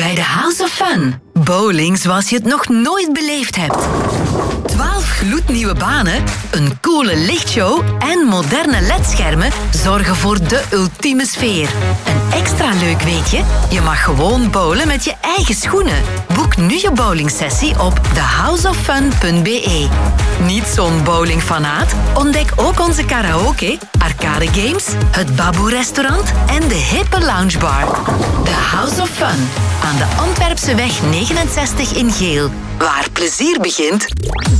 bij de House of Fun. Bowling zoals je het nog nooit beleefd hebt. 12 gloednieuwe banen, een coole lichtshow en moderne ledschermen zorgen voor de ultieme sfeer. Een extra leuk weetje, je mag gewoon bowlen met je eigen schoenen. Boek nu je bowlingsessie op thehouseoffun.be. Niet zo'n bowlingfanaat? Ontdek ook onze karaoke, arcade games, het Baboe-restaurant en de hippe loungebar. The House of Fun, aan de Antwerpseweg 69 in Geel. Waar plezier begint...